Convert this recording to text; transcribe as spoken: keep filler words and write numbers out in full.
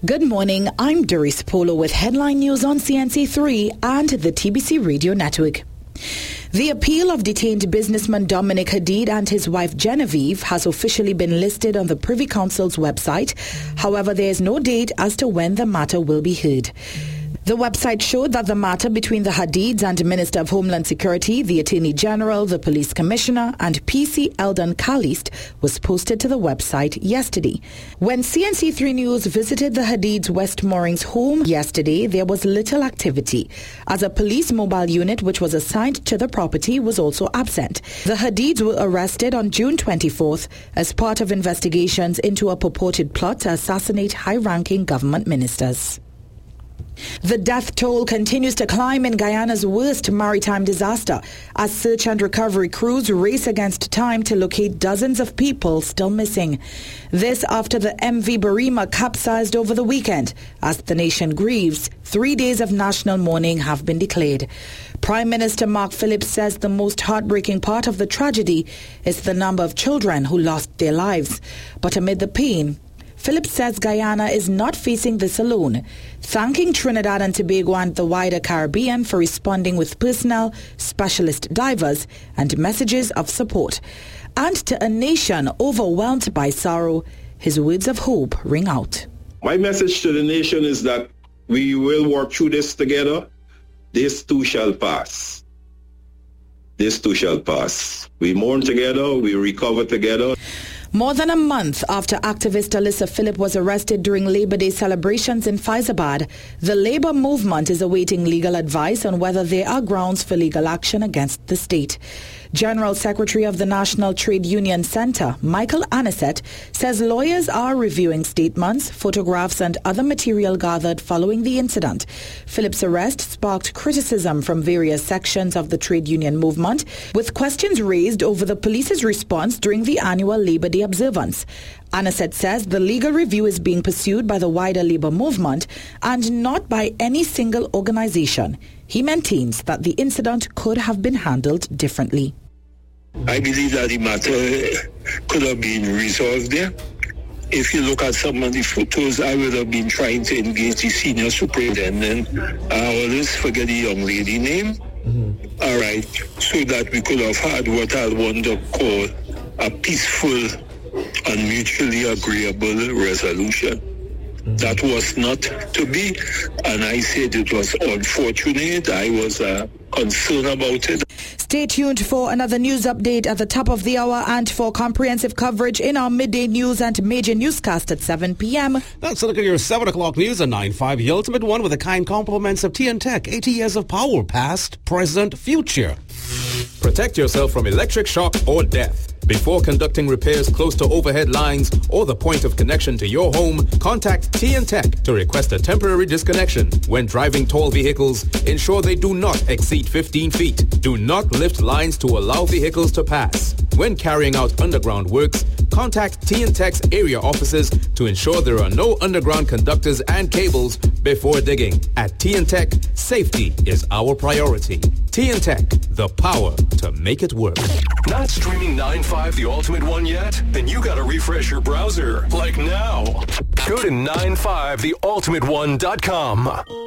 Good morning, I'm Doris Polo with headline news on C N C three and the T B C Radio Network. The appeal of detained businessman Dominic Hadid and his wife Genevieve has officially been listed on the Privy Council's website. However, there is no date as to when the matter will be heard. The website showed that the matter between the Hadids and Minister of Homeland Security, the Attorney General, the Police Commissioner and P C Eldon Kalist was posted to the website yesterday. When C N C three News visited the Hadids' West Moorings home yesterday, there was little activity, as a police mobile unit which was assigned to the property was also absent. The Hadids were arrested on June twenty-fourth as part of investigations into a purported plot to assassinate high-ranking government ministers. The death toll continues to climb in Guyana's worst maritime disaster as search and recovery crews race against time to locate dozens of people still missing. This after the M V Barima capsized over the weekend. As the nation grieves, three days of national mourning have been declared. Prime Minister Mark Phillips says the most heartbreaking part of the tragedy is the number of children who lost their lives. But amid the pain, Phillips says Guyana is not facing this alone, thanking Trinidad and Tobago and the wider Caribbean for responding with personnel, specialist divers, and messages of support. And to a nation overwhelmed by sorrow, his words of hope ring out. My message to the nation is that we will work through this together. This too shall pass. This too shall pass. We mourn together, we recover together. More than a month after activist Alyssa Phillip was arrested during Labor Day celebrations in Faizabad, the Labour movement is awaiting legal advice on whether there are grounds for legal action against the state. General Secretary of the National Trade Union Centre, Michael Anisette, says lawyers are reviewing statements, photographs and other material gathered following the incident. Phillip's arrest sparked criticism from various sections of the trade union movement, with questions raised over the police's response during the annual Labor Day observance. Anisette says the legal review is being pursued by the wider labour movement and not by any single organisation. He maintains that the incident could have been handled differently. I believe that the matter could have been resolved there. If you look at some of the photos, I would have been trying to engage the senior superintendent. I always forget the young lady name. Mm-hmm. All right, so that we could have had what I want to call a peaceful and mutually agreeable resolution. That was not to be, and I said it was unfortunate. I was uh, concerned about it. Stay tuned for another news update at the top of the hour and for comprehensive coverage in our midday news and major newscast at seven p.m. That's a look at your seven o'clock news at nine five, the ultimate one with the kind compliments of T N Tech. eighty years of power, past, present, future. Protect yourself from electric shock or death. Before conducting repairs close to overhead lines or the point of connection to your home, contact T N Tech to request a temporary disconnection. When driving tall vehicles, ensure they do not exceed fifteen feet. Do not lift lines to allow vehicles to pass. When carrying out underground works, contact T N Tech's area offices to ensure there are no underground conductors and cables before digging. At T N Tech, safety is our priority. T N Tech, the power to make it work. Not streaming nine five the Ultimate One yet? Then you gotta refresh your browser, like now. Go to nine five the ultimate one dot com.